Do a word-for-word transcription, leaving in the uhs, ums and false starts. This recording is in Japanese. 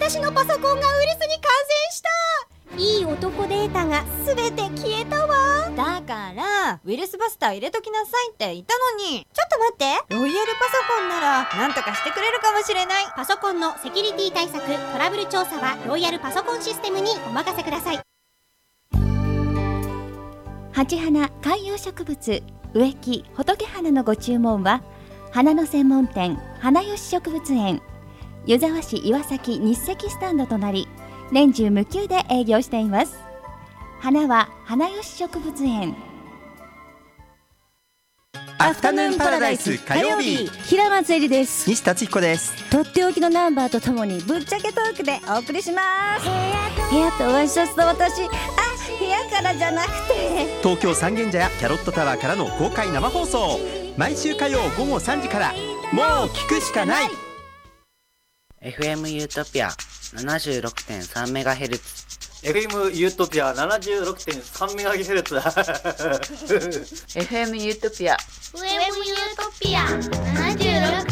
私のパソコンがウイルスに感染した。いい男データがすべて消えたわ。 だからウイルスバスター入れときなさいって言ったのに。 ちょっと待って、 ロイヤルパソコンならなんとかしてくれるかもしれない。 パソコンのセキュリティ対策、トラブル調査はロイヤルパソコンシステムにお任せください。 鉢花観葉植物植木仏花のご注文は花の専門店花よし植物園、湯沢市岩崎日赤スタンドとなり年中無休で営業しています。花は花よし植物園。 アフタヌーンパラダイス火曜日、 平松絵里です。 西達彦です。 とっておきのナンバーとともにぶっちゃけトークでお送りします。部屋とワンショット、私あ部屋からじゃなくて東京三軒茶屋キャロットタワーからの公開生放送、毎週火曜ごごさんじから。もう聞くしかない。 エフエム ユートピア ななじゅうろくてんさんメガヘルツ、 エフエム ユートピア ななじゅうろくてんさんメガヘルツエフエム ユートピアエフエム ユートピア ななじゅうろく